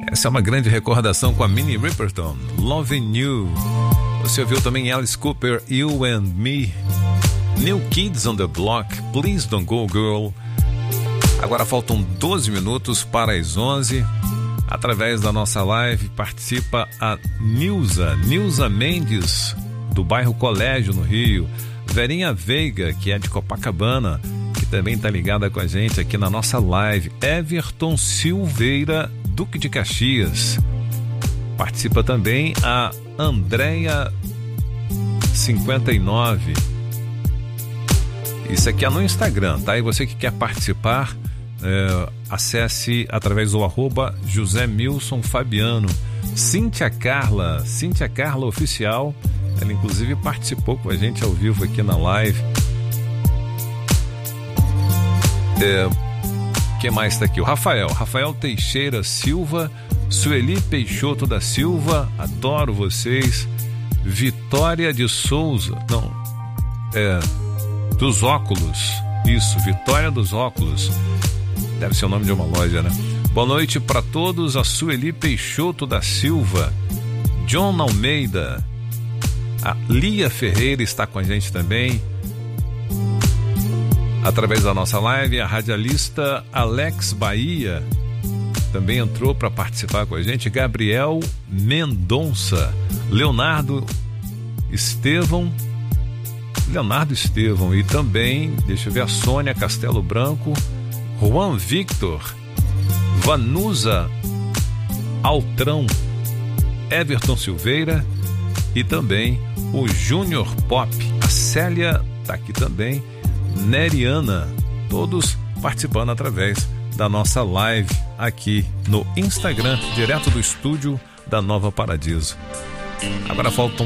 Essa é uma grande recordação com a Minnie Riperton, Loving You. Você ouviu também Alice Cooper, You and Me. New Kids on the Block, Please Don't Go Girl. Agora faltam 12 minutos para as 11. Através da nossa live participa a Nilza Mendes, do bairro Colégio, no Rio. Verinha Veiga, que é de Copacabana, que também está ligada com a gente aqui na nossa live. Everton Silveira, Duque de Caxias. Participa também a Andréia 59. Isso aqui é no Instagram, tá? E você que quer participar, acesse através do @José Milson Fabiano. Cíntia Carla Oficial, ela inclusive participou com a gente ao vivo aqui na live. Quem mais está aqui? O Rafael Teixeira Silva, Sueli Peixoto da Silva, adoro vocês. Vitória de Souza, dos óculos, isso, Vitória dos Óculos, deve ser o nome de uma loja, né? Boa noite para todos, a Sueli Peixoto da Silva, John Almeida, a Lia Ferreira está com a gente também, através da nossa live. A radialista Alex Bahia também entrou para participar com a gente, Gabriel Mendonça, Leonardo Estevão e também, deixa eu ver, a Sônia Castelo Branco, Juan Victor, Vanusa Altrão, Everton Silveira e também o Júnior Pop. A Célia está aqui também, Neriana, todos participando através da nossa live aqui no Instagram, direto do estúdio da Nova Paradiso. Agora faltam